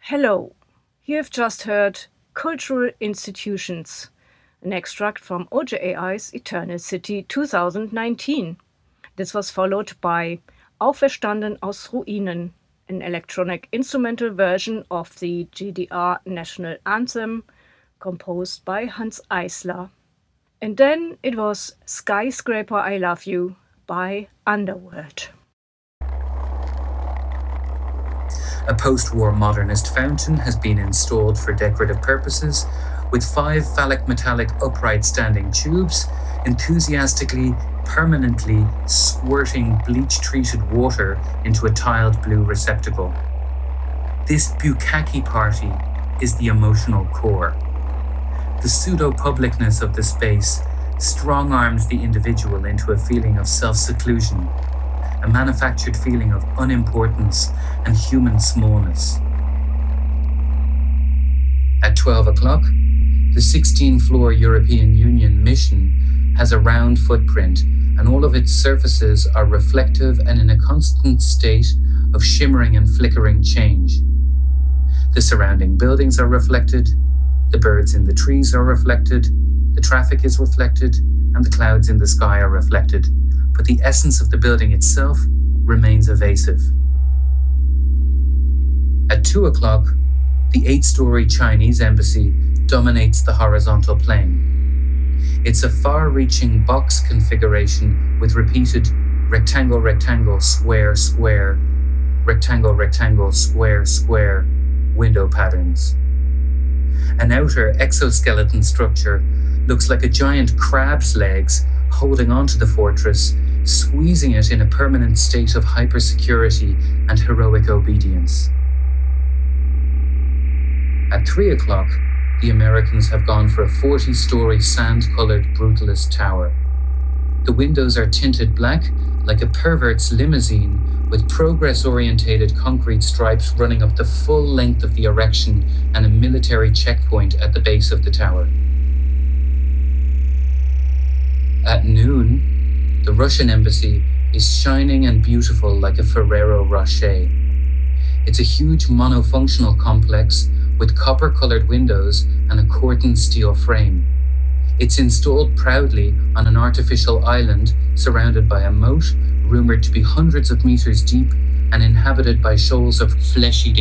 Hello, you have just heard Cultural Institutions, an extract from OJAI's Eternal City 2019. This was followed by Auferstanden aus Ruinen, an electronic instrumental version of the GDR national anthem composed by Hans Eisler. And then it was Skyscraper I Love You by Underworld. A post-war modernist fountain has been installed for decorative purposes, with 5 phallic metallic upright standing tubes enthusiastically, permanently squirting bleach-treated water into a tiled blue receptacle. This bukkake party is the emotional core. The pseudo-publicness of the space strong-arms the individual into a feeling of self-seclusion, a manufactured feeling of unimportance and human smallness. At 12 o'clock, the 16-floor European Union mission has a round footprint, and all of its surfaces are reflective and in a constant state of shimmering and flickering change. The surrounding buildings are reflected, the birds in the trees are reflected, the traffic is reflected, and the clouds in the sky are reflected, but the essence of the building itself remains evasive. At 2 o'clock, the 8-story Chinese embassy dominates the horizontal plane. It's a far-reaching box configuration with repeated rectangle, rectangle, square, square, rectangle, rectangle, square, square window patterns. An outer exoskeleton structure looks like a giant crab's legs holding onto the fortress, squeezing it in a permanent state of hypersecurity and heroic obedience. At 3 o'clock, the Americans have gone for a 40-story sand-colored brutalist tower. The windows are tinted black like a pervert's limousine, with progress-orientated concrete stripes running up the full length of the erection and a military checkpoint at the base of the tower. At noon, the Russian embassy is shining and beautiful like a Ferrero Rocher. It's a huge monofunctional complex with copper-colored windows and a Corten steel frame. It's installed proudly on an artificial island surrounded by a moat rumored to be hundreds of meters deep and inhabited by shoals of fleshy